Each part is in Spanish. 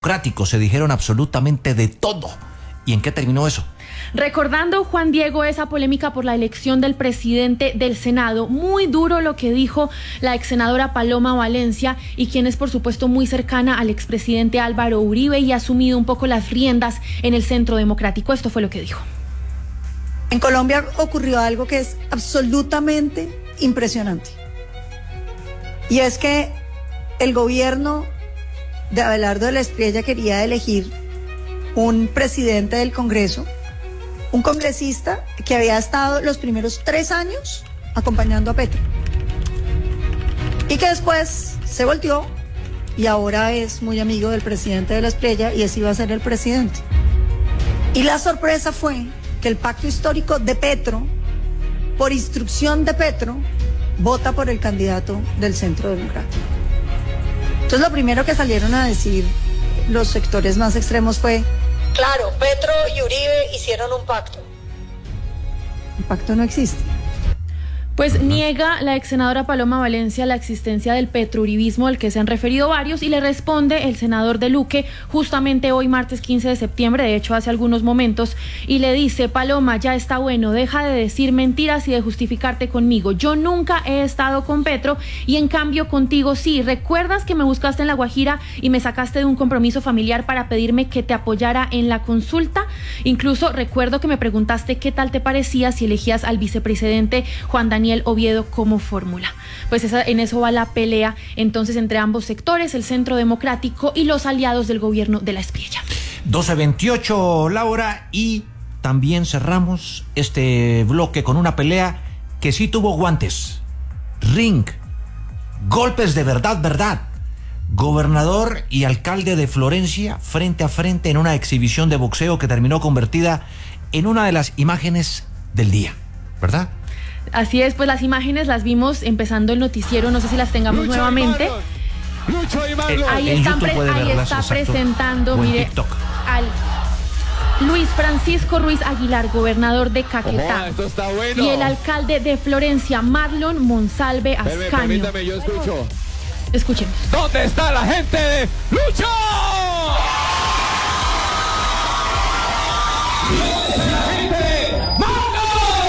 democrático, se dijeron absolutamente de todo. ¿Y en qué terminó eso? Recordando, Juan Diego, esa polémica por la elección del presidente del Senado, muy duro lo que dijo la ex senadora Paloma Valencia, y quien es por supuesto muy cercana al expresidente Álvaro Uribe y ha asumido un poco las riendas en el Centro Democrático. Esto fue lo que dijo. En Colombia ocurrió algo que es absolutamente impresionante. Y es que el gobierno de Abelardo de la Espriella quería elegir un presidente del Congreso, un congresista que había estado los primeros 3 años acompañando a Petro y que después se volteó y ahora es muy amigo del presidente de la Espriella y ese iba a ser el presidente. Y la sorpresa fue que el pacto histórico de Petro, por instrucción de Petro, vota por el candidato del Centro Democrático. Entonces lo primero que salieron a decir los sectores más extremos fue: claro, Petro y Uribe hicieron un pacto. El pacto no existe. Pues niega la ex senadora Paloma Valencia la existencia del petrouribismo al que se han referido varios, y le responde el senador de Luque justamente hoy, martes 15 de septiembre, de hecho hace algunos momentos, y le dice: Paloma, ya está bueno, deja de decir mentiras y de justificarte conmigo. Yo nunca he estado con Petro y en cambio contigo sí. ¿Recuerdas que me buscaste en La Guajira y me sacaste de un compromiso familiar para pedirme que te apoyara en la consulta? Incluso recuerdo que me preguntaste qué tal te parecía si elegías al vicepresidente Juan Daniel Oviedo como fórmula. Pues en eso va la pelea entonces entre ambos sectores, el Centro Democrático y los aliados del gobierno de la Espriella. 12:28, Laura, y también cerramos este bloque con una pelea que sí tuvo guantes, ring, golpes de verdad. Gobernador y alcalde de Florencia frente a frente en una exhibición de boxeo que terminó convertida en una de las imágenes del día, ¿verdad? Así es, pues las imágenes las vimos empezando el noticiero, no sé si las tengamos nuevamente. Ahí está presentando, mire, al Luis Francisco Ruiz Aguilar, gobernador de Caquetá. Esto está bueno. Y el alcalde de Florencia, Marlon Monsalve Ascanio. Permítame, yo escucho. Escuchemos. ¿Dónde está la gente de Lucho? La gente de Mano.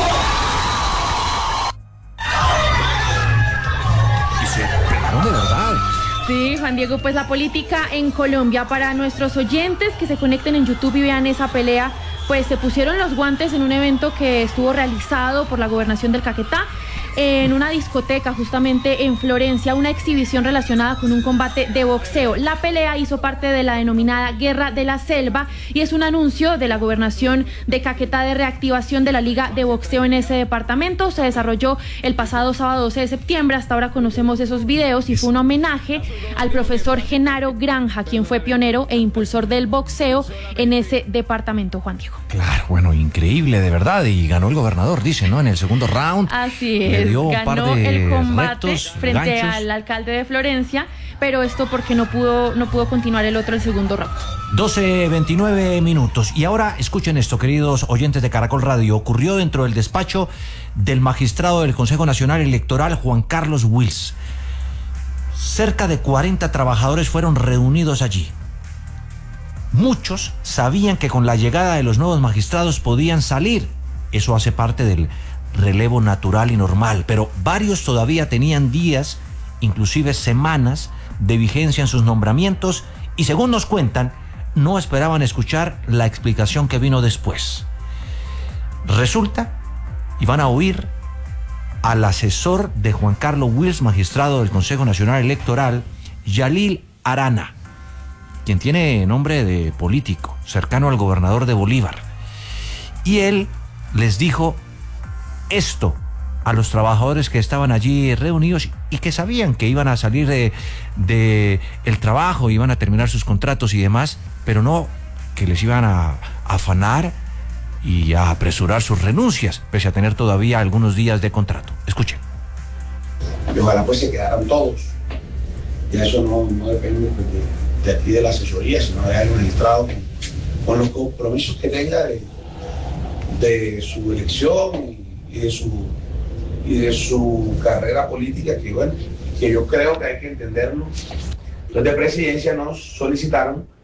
Y se pegaron de verdad. Sí, Juan Diego, pues la política en Colombia, para nuestros oyentes que se conecten en YouTube y vean esa pelea, pues se pusieron los guantes en un evento que estuvo realizado por la gobernación del Caquetá, en una discoteca justamente en Florencia, una exhibición relacionada con un combate de boxeo. La pelea hizo parte de la denominada Guerra de la Selva y es un anuncio de la gobernación de Caquetá de reactivación de la liga de boxeo en ese departamento. Se desarrolló el pasado sábado 12 de septiembre, hasta ahora conocemos esos videos, y fue un homenaje al profesor Genaro Granja, quien fue pionero e impulsor del boxeo en ese departamento, Juan Diego. Claro, bueno, increíble de verdad, y ganó el gobernador, dice, ¿no? En el segundo round. Así es, ganó el combate frente ganchos al alcalde de Florencia, pero esto porque no pudo continuar el segundo round. 12:29 minutos. Y ahora escuchen esto, queridos oyentes de Caracol Radio. Ocurrió dentro del despacho del magistrado del Consejo Nacional Electoral, Juan Carlos Wills. Cerca de 40 trabajadores fueron reunidos allí. Muchos sabían que con la llegada de los nuevos magistrados podían salir. Eso hace parte del relevo natural y normal, pero varios todavía tenían días, inclusive semanas, de vigencia en sus nombramientos, y según nos cuentan, no esperaban escuchar la explicación que vino después. Resulta, y van a oír al asesor de Juan Carlos Wills, magistrado del Consejo Nacional Electoral, Yalil Arana, quien tiene nombre de político, cercano al gobernador de Bolívar. Y él les dijo esto a los trabajadores que estaban allí reunidos y que sabían que iban a salir de el trabajo, iban a terminar sus contratos y demás, pero no que les iban a afanar y a apresurar sus renuncias, pese a tener todavía algunos días de contrato. Escuchen. Y ojalá pues se quedaran todos. Ya eso no depende pues, de aquí de la asesoría, sino de el magistrado con los compromisos que tenga de su elección y de su carrera política, que bueno, que yo creo que hay que entenderlo. Los de presidencia nos solicitaron